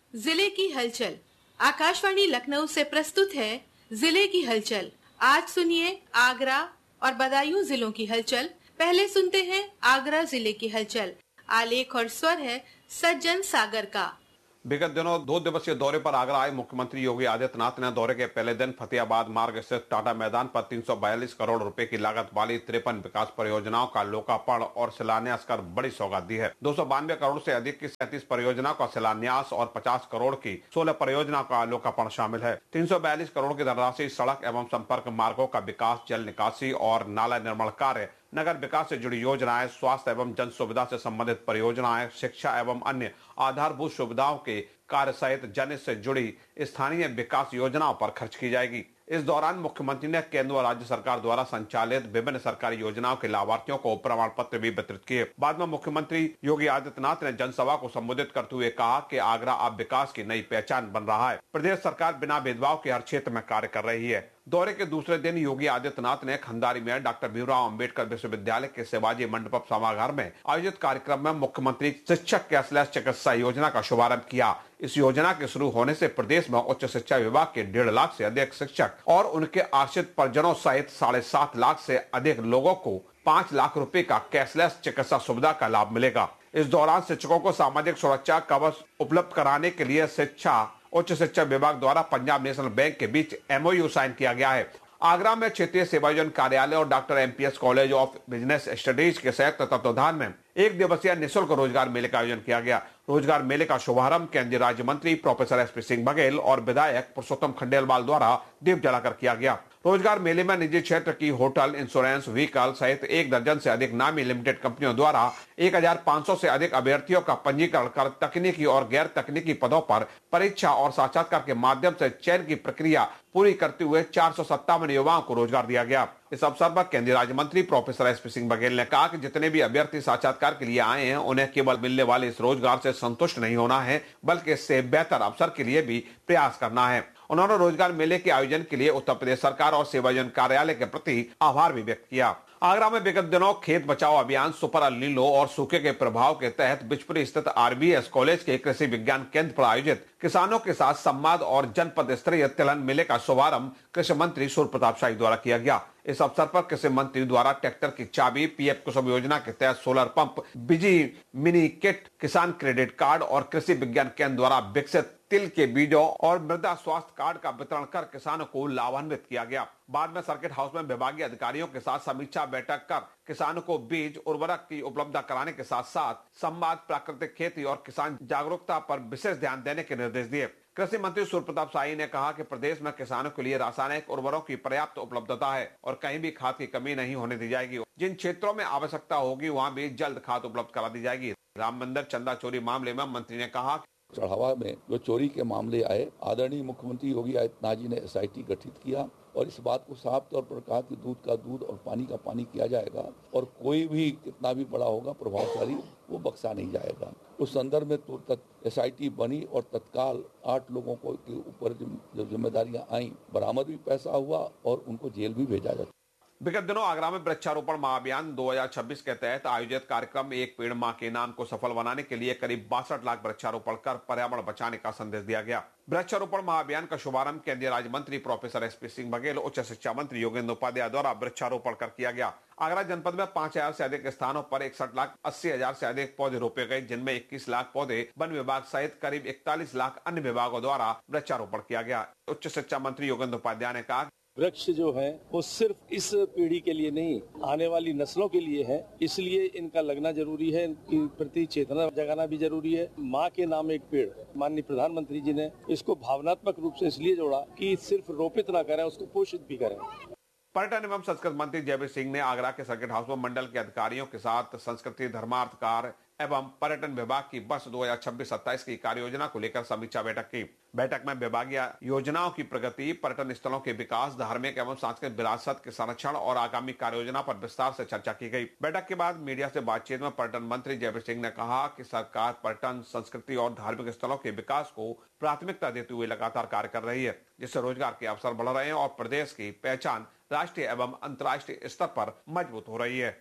जिले की हलचल। आकाशवाणी लखनऊ से प्रस्तुत है जिले की हलचल। आज सुनिए आगरा और बदायूं जिलों की हलचल। पहले सुनते हैं आगरा जिले की हलचल। आलेख और स्वर है सज्जन सागर का। विगत दिनों 2 दिवसीय दौरे पर आगरा आए मुख्यमंत्री योगी आदित्यनाथ ने दौरे के पहले दिन फतेहाबाद मार्ग स्थित टाटा मैदान पर 342 करोड़ रुपए की लागत वाली 53 विकास परियोजनाओं का लोकार्पण और शिलान्यास कर बड़ी सौगात दी है। 292 करोड़ से अधिक की 37 परियोजनाओं का शिलान्यास और 50 करोड़ की 16 परियोजनाओं का लोकार्पण शामिल है। 342 करोड़ की धनराशि सड़क एवं संपर्क मार्गों का विकास, जल निकासी और नाला निर्माण कार्य, नगर विकास से जुड़ी योजनाएं, स्वास्थ्य एवं जन सुविधा से संबंधित परियोजनाएं, शिक्षा एवं अन्य आधारभूत सुविधाओं के कार्य सहित जन से जुड़ी स्थानीय विकास योजनाओं पर खर्च की जाएगी। इस दौरान मुख्यमंत्री ने केंद्र और राज्य सरकार द्वारा संचालित विभिन्न सरकारी योजनाओं के लाभार्थियों को प्रमाण पत्र भी वितरित किए। बाद में मुख्यमंत्री योगी आदित्यनाथ ने जनसभा को संबोधित करते हुए कहा कि आगरा अब विकास की नई पहचान बन रहा है। प्रदेश सरकार बिना भेदभाव के हर क्षेत्र में कार्य कर रही है। दौरे के दूसरे दिन योगी आदित्यनाथ ने खंडारी में डॉक्टर भीमराव अंबेडकर विश्वविद्यालय के शिवाजी मंडपम सभागार में आयोजित कार्यक्रम में मुख्यमंत्री शिक्षक कैशलेस चिकित्सा योजना का शुभारंभ किया। इस योजना के शुरू होने से प्रदेश में उच्च शिक्षा विभाग के 1.5 लाख से अधिक शिक्षक और उनके आश्रित परिजनों सहित 7.5 लाख से अधिक लोगों को 5 लाख रुपए का कैशलेस चिकित्सा सुविधा का लाभ मिलेगा। इस दौरान शिक्षकों को सामाजिक सुरक्षा कवच उपलब्ध कराने के लिए उच्च शिक्षा विभाग द्वारा पंजाब नेशनल बैंक के बीच MOU साइन किया गया है। आगरा में क्षेत्रीय सेवायोजन कार्यालय और doctor MPS college of business studies के संयुक्त तत्वाधान में 1 दिवसीय निःशुल्क रोजगार मेले का आयोजन किया गया। रोजगार मेले का शुभारंभ केंद्रीय राज्य मंत्री प्रोफेसर SP सिंह बघेल और विधायक पुरुषोत्तम खंडेलवाल द्वारा दीप जलाकर किया गया। रोजगार मेले में निजी क्षेत्र की होटल, इंश्योरेंस, व्हीकल सहित 1 दर्जन से अधिक नामी लिमिटेड कंपनियों द्वारा 1500 से अधिक अभ्यर्थियों का पंजीकरण कर तकनीकी और गैर तकनीकी पदों पर परीक्षा और साक्षात्कार के माध्यम से चयन की प्रक्रिया पूरी करते हुए 457 युवाओं को रोजगार दिया गया। इस अवसर पर केंद्रीय राज्य मंत्री प्रोफेसर SP सिंह बघेल ने कहा कि जितने भी अभ्यर्थी साक्षात्कार के लिए आए हैं उन्हें केवल मिलने वाले इस रोजगार से संतुष्ट नहीं होना है, बल्कि इससे बेहतर अवसर के लिए भी प्रयास करना है। उन्होंने रोजगार मेले के आयोजन के लिए उत्तर प्रदेश सरकार और सेवायोजन कार्यालय के प्रति आभार भी व्यक्त किया। आगरा में विगत दिनों खेत बचाओ अभियान सुपर अल नीनो और सूखे के प्रभाव के तहत बिचपुरी स्थित RBS कॉलेज के कृषि विज्ञान केंद्र पर आयोजित किसानों के साथ संवाद और जनपद स्तरीय तिलहन मेले का शुभारंभ कृषि मंत्री सूर्य प्रताप शाही द्वारा किया गया। इस अवसर पर कृषि मंत्री द्वारा ट्रैक्टर की चाबी, PM कुसुम योजना के तहत solar pump, busy mini kit, किसान क्रेडिट कार्ड और कृषि विज्ञान केंद्र द्वारा विकसित तिल के बीजों और मृदा स्वास्थ्य कार्ड का वितरण कर किसानों को लाभान्वित किया गया। बाद में सर्किट हाउस में विभागीय अधिकारियों के साथ समीक्षा बैठक कर किसानों को बीज, उर्वरक की उपलब्धता कराने के साथ साथ संवाद, प्राकृतिक खेती और किसान जागरूकता पर विशेष ध्यान देने के निर्देश दिए। कृषि मंत्री सूर्य प्रताप शाही ने कहा कि प्रदेश में किसानों के लिए रासायनिक उर्वरकों की पर्याप्त उपलब्धता है और कहीं भी खाद की कमी नहीं होने दी जाएगी। जिन क्षेत्रों में आवश्यकता होगी वहां भी जल्द खाद उपलब्ध करा दी जाएगी। राम मंदिर चंदा चोरी मामले में मंत्री ने कहा, चढ़ावा में जो चोरी के मामले आए, आदरणीय मुख्यमंत्री योगी आदित्यनाथ जी ने SIT गठित किया और इस बात को साफ तौर पर कहा कि दूध का दूध और पानी का पानी किया जाएगा और कोई भी कितना भी बड़ा होगा प्रभावशाली वो बख्शा नहीं जाएगा। उस संदर्भ में तुरंत SIT बनी और तत्काल 8 लोगों को के ऊपर जो जिम्मेदारियां आई, बरामद भी पैसा हुआ और उनको जेल भी भेजा जाता। विगत दिनों आगरा में वृक्षारोपण महाअभियान 2026 के तहत आयोजित कार्यक्रम एक पेड़ मां के नाम को सफल बनाने के लिए करीब 62 लाख वृक्षारोपण कर पर्यावरण बचाने का संदेश दिया गया। वृक्षारोपण महाअभियान का शुभारंभ केंद्रीय राज्य मंत्री प्रोफेसर SP सिंह बघेल, उच्च शिक्षा मंत्री योगेंद्र उपाध्याय द्वारा वृक्षारोपण कर किया गया। आगरा जनपद में 5000 से अधिक स्थानों पर 61,80,000 से अधिक पौधे रोपे गए, जिनमें 21 लाख पौधे वन विभाग सहित करीब 41 लाख अन्य विभागों द्वारा वृक्षारोपण किया गया। उच्च शिक्षा मंत्री योगेंद्र उपाध्याय ने कहा, वृक्ष जो है वो सिर्फ इस पीढ़ी के लिए नहीं, आने वाली नस्लों के लिए है, इसलिए इनका लगना जरूरी है, इनके प्रति चेतना जगाना भी जरूरी है। माँ के नाम एक पेड़, माननीय प्रधानमंत्री जी ने इसको भावनात्मक रूप से इसलिए जोड़ा कि सिर्फ रोपित ना करें, उसको पोषित भी करें। पर्यटन एवं संस्कृति मंत्री जयवीर सिंह ने आगरा के सर्किट हाउस में मंडल के अधिकारियों के साथ संस्कृति, धर्मार्थ कार्य एवं पर्यटन विभाग की वर्ष 2026-27 की कार्य योजना को लेकर समीक्षा बैठक की। बैठक में विभागीय योजनाओं की प्रगति, पर्यटन स्थलों के विकास, धार्मिक एवं सांस्कृतिक विरासत के संरक्षण और आगामी कार्य योजना पर विस्तार से चर्चा की गई। बैठक के बाद मीडिया से बातचीत में पर्यटन मंत्री जयवीर सिंह ने कहा कि सरकार पर्यटन, संस्कृति और धार्मिक स्थलों के विकास को प्राथमिकता देते हुए लगातार कार्य कर रही है, जिससे रोजगार के अवसर बढ़ रहे हैं और प्रदेश की पहचान राष्ट्रीय एवं अंतर्राष्ट्रीय स्तर पर मजबूत हो रही है।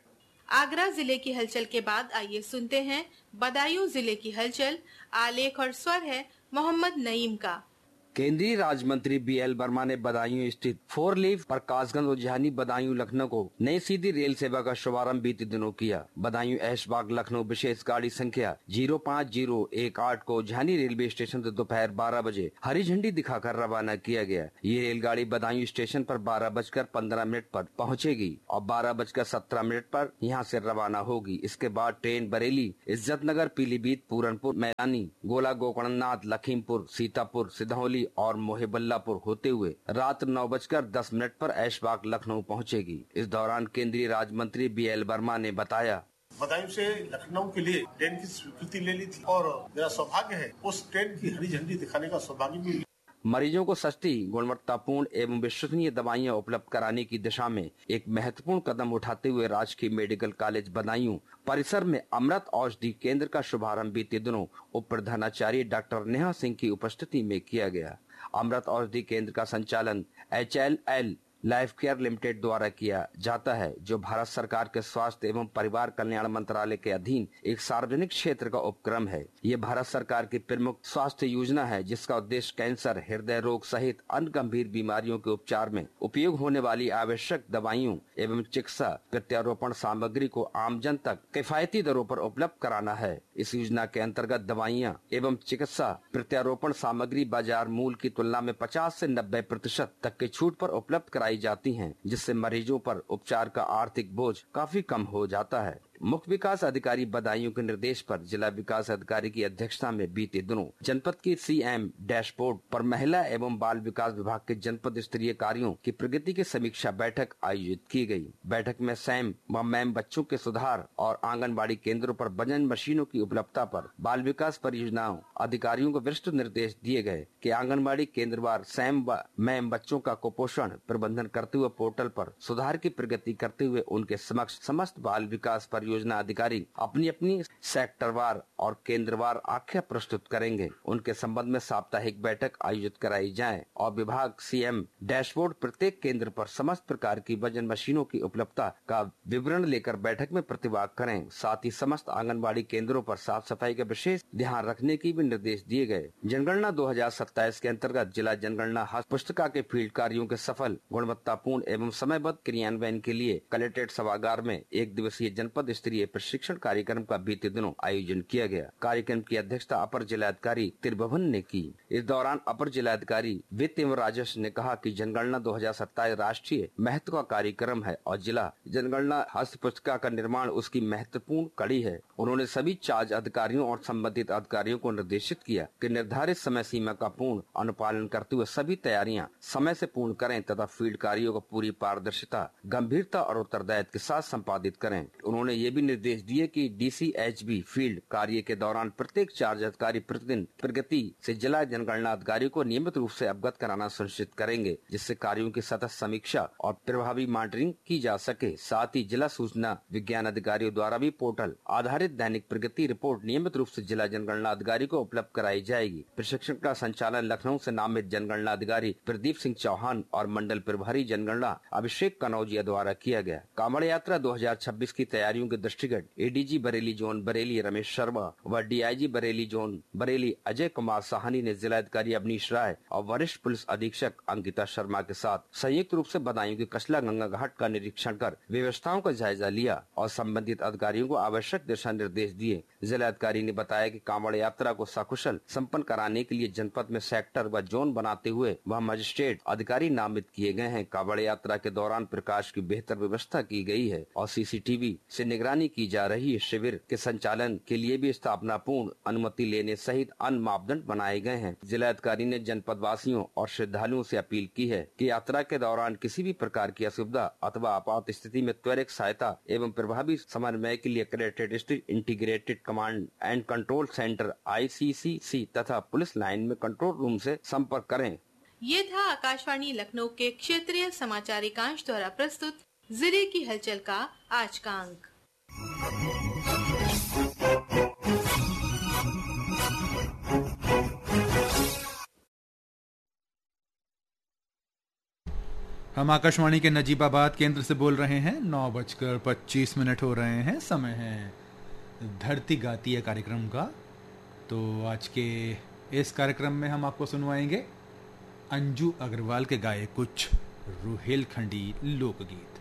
आगरा जिले की हलचल के बाद आइए सुनते हैं बदायूं जिले की हलचल। आलेख और स्वर है मोहम्मद नईम का। केंद्रीय राज्य मंत्री BL वर्मा ने बदायूं स्थित 4 लीफ प्रकाशगंज उज्जैनी बदायूं लखनऊ को नई सीधी रेल सेवा का शुभारंभ बीते दिनों किया। बदायूं ऐशबाग लखनऊ विशेष गाड़ी संख्या 05018 को उज्जैनी रेलवे स्टेशन से दोपहर 12 बजे हरी झंडी दिखाकर रवाना किया गया। ये रेलगाड़ी बदायूं स्टेशन पर 12:15 पर पहुंचेगी और 12:17 पर यहां से रवाना होगी। इसके बाद ट्रेन बरेली, इज्जतनगर, पीलीभीत, पूरनपुर, मैदानी, गोला, गोकर्णनाथ, लखीमपुर, सीतापुर, सिधौली और मोहिबल्लापुर होते हुए रात 9:10 पर ऐशबाग लखनऊ पहुंचेगी। इस दौरान केंद्रीय राज्य मंत्री BL वर्मा ने बताया, बदायूं से लखनऊ के लिए ट्रेन की स्वीकृति ले ली थी और मेरा सौभाग्य है उस ट्रेन की हरी झंडी दिखाने का सौभाग्य भी। मरीजों को सस्ती, गुणवत्तापूर्ण एवं विश्वसनीय दवाइयां उपलब्ध कराने की दिशा में एक महत्वपूर्ण कदम उठाते हुए राजकीय मेडिकल कॉलेज बदायूं परिसर में अमृत औषधि केंद्र का शुभारंभ बीते दिनों उप प्रधानाचार्य डॉक्टर नेहा सिंह की उपस्थिति में किया गया। अमृत औषधि केंद्र का संचालन HLL लाइफ केयर लिमिटेड द्वारा किया जाता है, जो भारत सरकार के स्वास्थ्य एवं परिवार कल्याण मंत्रालय के अधीन एक सार्वजनिक क्षेत्र का उपक्रम है। ये भारत सरकार की प्रमुख स्वास्थ्य योजना है, जिसका उद्देश्य कैंसर, हृदय रोग सहित अन्य गंभीर बीमारियों के उपचार में उपयोग होने वाली आवश्यक दवाइयों एवं चिकित्सा प्रत्यारोपण सामग्री को आम जन तक किफायती दरों पर उपलब्ध कराना है। इस योजना के अंतर्गत दवाइयाँ एवं चिकित्सा प्रत्यारोपण सामग्री बाजार मूल्य की तुलना में 50 से 90% तक की छूट पर उपलब्ध कराई जाती हैं, जिससे मरीजों पर उपचार का आर्थिक बोझ काफी कम हो जाता है। मुख्य विकास अधिकारी बदायूं के निर्देश पर जिला विकास अधिकारी की अध्यक्षता में बीते दिनों जनपद की CM डैशबोर्ड पर महिला एवं बाल विकास विभाग के जनपद स्तरीय कार्यों की प्रगति की समीक्षा बैठक आयोजित की गई। बैठक में सैम व मैम बच्चों के सुधार और आंगनबाड़ी केंद्रों पर वजन मशीनों की उपलब्धता पर बाल विकास परियोजनाओं अधिकारियों को विस्तृत निर्देश दिए गए कि आंगनबाड़ी केंद्रवार सैम व मैम बच्चों का कुपोषण प्रबंधन करते हुए पोर्टल पर सुधार की प्रगति करते हुए उनके समक्ष समस्त बाल विकास योजना अधिकारी अपनी अपनी सेक्टरवार और केंद्रवार आख्या प्रस्तुत करेंगे। उनके संबंध में साप्ताहिक बैठक आयोजित कराई जाए और विभाग CM डैशबोर्ड प्रत्येक केंद्र पर समस्त प्रकार की वजन मशीनों की उपलब्धता का विवरण लेकर बैठक में प्रतिभाग करें। साथ ही समस्त आंगनबाड़ी केंद्रों पर साफ सफाई का विशेष ध्यान रखने की भी निर्देश दिए गए। जनगणना 2027 के अंतर्गत जिला जनगणना पुस्तिका के फील्ड कार्यों के सफल, गुणवत्तापूर्ण एवं समयबद्ध क्रियान्वयन के लिए कलेक्ट्रेट सभागार में 1 दिवसीय जनपद स्तरीय प्रशिक्षण कार्यक्रम का बीते दिनों आयोजन किया गया। कार्यक्रम की अध्यक्षता अपर जिलाधिकारी त्रिभुवन ने की। इस दौरान अपर जिलाधिकारी वित्त एवं राजस्व ने कहा कि जनगणना 2027 राष्ट्रीय महत्व का कार्यक्रम है और जिला जनगणना हस्त पुस्तिका का निर्माण उसकी महत्वपूर्ण कड़ी है। उन्होंने सभी चार्ज अधिकारियों और संबंधित अधिकारियों को निर्देशित किया कि निर्धारित समय सीमा का पूर्ण अनुपालन करते हुए सभी तैयारियां समय से पूर्ण करें तथा फील्ड कार्यों को पूरी पारदर्शिता, गंभीरता और उत्तरदायित्व के साथ संपादित करें। उन्होंने ये भी निर्देश दिए कि DCHB फील्ड कार्य के दौरान प्रत्येक चार्ज अधिकारी प्रतिदिन प्रगति से जिला जनगणना अधिकारी को नियमित रूप से अवगत कराना सुनिश्चित करेंगे, जिससे कार्यों की सतत समीक्षा और प्रभावी मॉनिटरिंग की जा सके। साथ ही जिला सूचना विज्ञान अधिकारियों द्वारा भी पोर्टल आधारित दैनिक प्रगति रिपोर्ट नियमित रूप से जिला जनगणना अधिकारी को उपलब्ध कराई जाएगी। प्रशिक्षण का संचालन लखनऊ से नामित जनगणना अधिकारी प्रदीप सिंह चौहान और मंडल प्रभारी जनगणना अभिषेक कनौजिया द्वारा किया गया। कांवड़ यात्रा 2026 की तैयारियों के दृष्टिगत ADG बरेली जोन बरेली रमेश शर्मा व DIG बरेली जोन बरेली अजय कुमार साहनी ने जिलाधिकारी अवनीश राय और वरिष्ठ पुलिस अधीक्षक अंकिता शर्मा के साथ संयुक्त रूप से बदायूं के कचला गंगा घाट का निरीक्षण कर व्यवस्थाओं का जायजा लिया और संबंधित अधिकारियों को आवश्यक दिशा निर्देश दिए। जिलाधिकारी ने बताया कि कांवड़ यात्रा को सकुशल संपन्न कराने के लिए जनपद में सेक्टर व जोन बनाते हुए वह मजिस्ट्रेट अधिकारी नामित किए गए हैं। कांवड़ यात्रा के दौरान प्रकाश की बेहतर व्यवस्था की गई है और CCTV से निगरानी की जा रही है। शिविर के संचालन के लिए भी स्थापना पूर्ण अनुमति लेने सहित अन्य मापदंड बनाए गए हैं। जिलाधिकारी ने जनपद वासियों और श्रद्धालुओं से अपील की है कि यात्रा के दौरान किसी भी प्रकार की असुविधा अथवा आपात स्थिति में त्वरित सहायता एवं प्रभावी समन्वय के लिए collectorate district integrated command and control centre ICCC तथा पुलिस लाइन में कंट्रोल रूम से संपर्क करें। ये था आकाशवाणी लखनऊ के क्षेत्रीय समाचार एकांश द्वारा प्रस्तुत जिले की हलचल का आज का अंक। हम आकाशवाणी के नजीबाबाद केंद्र से बोल रहे हैं। 9:25 हो रहे हैं। समय है धरती गाती है कार्यक्रम का। तो आज के इस कार्यक्रम में हम आपको सुनवाएंगे अंजू अग्रवाल के गाए कुछ रुहेलखंडी लोकगीत।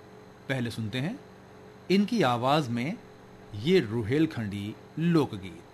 पहले सुनते हैं इनकी आवाज में ये रुहेलखंडी लोकगीत।